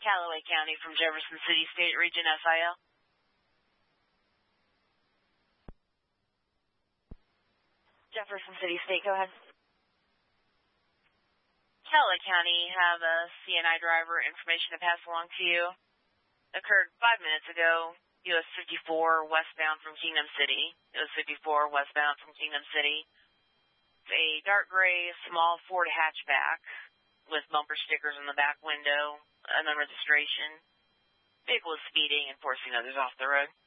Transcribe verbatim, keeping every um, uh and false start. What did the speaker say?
Callaway County from Jefferson City State Region S I L. Jefferson City State, go ahead. Callaway County, have a C N I driver information to pass along to you. Occurred five minutes ago, U S fifty-four westbound from Kingdom City. U S fifty-four westbound from Kingdom City. It's a dark gray, small Ford hatchback with bumper stickers in the back window, unknown registration. Vehicle is speeding and forcing others off the road.